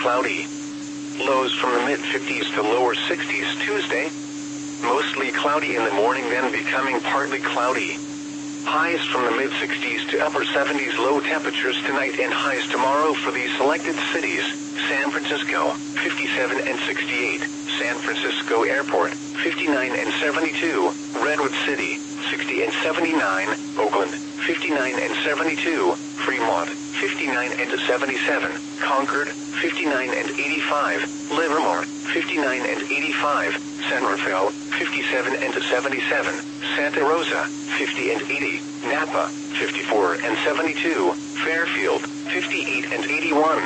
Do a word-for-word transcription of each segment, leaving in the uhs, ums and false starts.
cloudy. Lows from the mid fifties to lower sixties Tuesday. Mostly cloudy in the morning, then becoming partly cloudy. Highs from the mid sixties to upper seventies. Low temperatures tonight and highs tomorrow for these selected cities: San Francisco, fifty-seven and sixty-eight, San Francisco Airport, fifty-nine and seventy-two, Redwood City, sixty and seventy-nine, Oakland, fifty-nine and seventy-two, Fremont, fifty-nine and seventy-seven, Concord, fifty-nine and eighty-five, Livermore, fifty-nine and eighty-five, San Rafael, fifty-seven and seventy-seven, Santa Rosa, fifty and eighty, Napa, fifty-four and seventy-two, Fairfield, fifty-eight and eighty-one.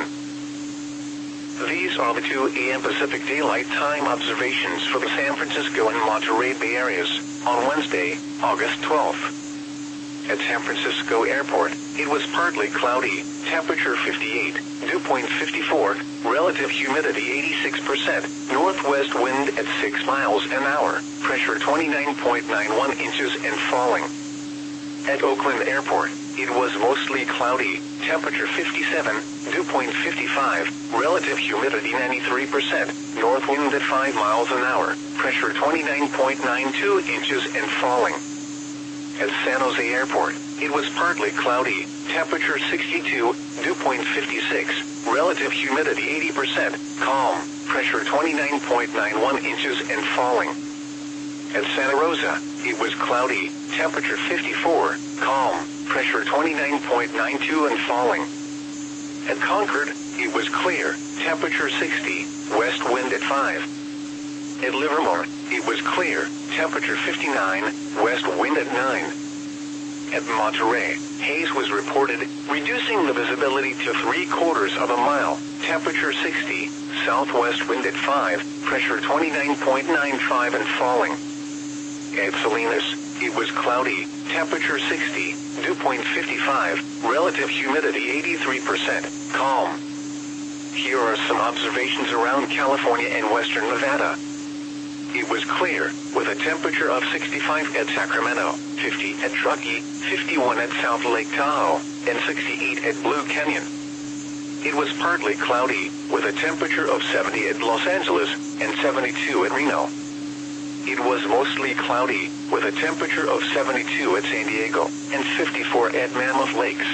These are the two A M Pacific Daylight Time observations for the San Francisco and Monterey Bay areas on Wednesday, August twelfth. At San Francisco Airport, it was partly cloudy, temperature fifty-eight, dew point fifty-four, relative humidity eighty-six percent, northwest wind at six miles an hour, pressure twenty-nine point nine one inches and falling. At Oakland Airport, it was mostly cloudy, temperature fifty-seven, dew point fifty-five, relative humidity ninety-three percent, north wind at five miles an hour, pressure twenty-nine point nine two inches and falling. At San Jose Airport, it was partly cloudy, temperature sixty-two, dew point fifty-six, relative humidity eighty percent, calm, pressure twenty-nine point nine one inches and falling. At Santa Rosa, it was cloudy, temperature fifty-four, calm, pressure twenty-nine point nine two and falling. At Concord, it was clear, temperature sixty, west wind at five. At Livermore, it was clear, temperature fifty-nine, west wind at nine. At Monterey, haze was reported, reducing the visibility to three quarters of a mile, temperature sixty, southwest wind at five, pressure twenty-nine point nine five and falling. At Salinas, it was cloudy, temperature sixty, dew point fifty-five, relative humidity eighty-three percent, calm. Here are some observations around California and western Nevada. It was clear, with a temperature of sixty-five at Sacramento, fifty at Truckee, fifty-one at South Lake Tahoe, and sixty-eight at Blue Canyon. It was partly cloudy, with a temperature of seventy at Los Angeles, and seventy-two at Reno. It was mostly cloudy, with a temperature of seventy-two at San Diego, and fifty-four at Mammoth Lakes.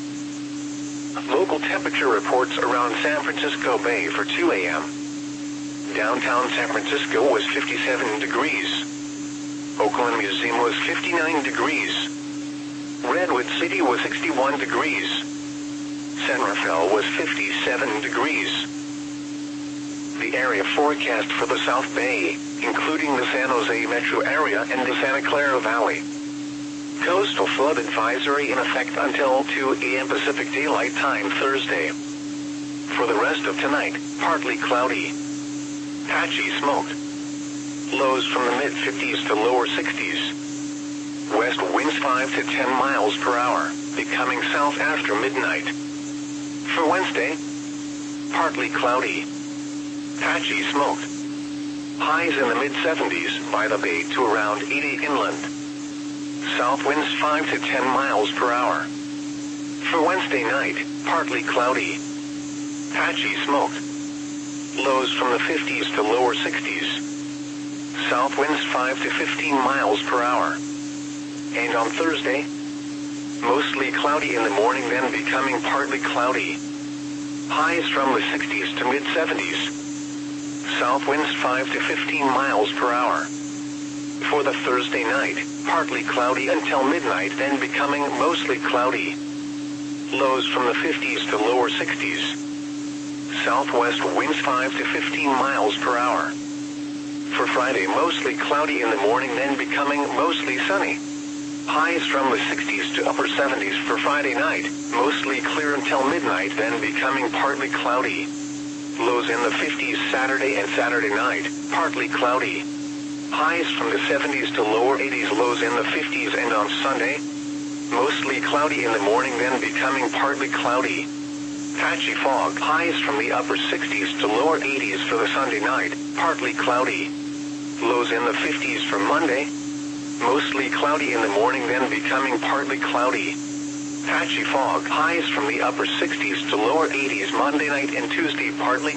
Local temperature reports around San Francisco Bay for two A M Downtown San Francisco was fifty-seven degrees. Oakland Museum was fifty-nine degrees. Redwood City was sixty-one degrees. San Rafael was fifty-seven degrees. The area forecast for the South Bay, including the San Jose metro area and the Santa Clara Valley. Coastal flood advisory in effect until two A M Pacific Daylight Time Thursday. For the rest of tonight, partly cloudy. Patchy smoke. Lows from the mid fifties to lower sixties. West winds five to ten miles per hour, becoming south after midnight. For Wednesday, partly cloudy. Patchy smoke. Highs in the mid seventies by the bay to around eighty inland. South winds five to ten miles per hour. For Wednesday night, partly cloudy. Patchy smoke. Lows from the fifties to lower sixties. South winds five to fifteen miles per hour. And on Thursday, mostly cloudy in the morning, then becoming partly cloudy. Highs from the sixties to mid seventies. South winds five to fifteen miles per hour. For the Thursday night, partly cloudy until midnight, then becoming mostly cloudy. Lows from the fifties to lower sixties. Southwest winds five to fifteen miles per hour. For Friday, mostly cloudy in the morning, then becoming mostly sunny. Highs from the sixties to upper seventies for Friday night, mostly clear until midnight, then becoming partly cloudy. Lows in the fifties Saturday and Saturday night, partly cloudy. Highs from the seventies to lower eighties, lows in the fifties, and on Sunday, mostly cloudy in the morning, then becoming partly cloudy. Patchy fog. Highs from the upper sixties to lower eighties for the Sunday night, partly cloudy. Lows in the fifties for Monday. Mostly cloudy in the morning, then becoming partly cloudy. Patchy fog. Highs from the upper sixties to lower eighties Monday night and Tuesday, partly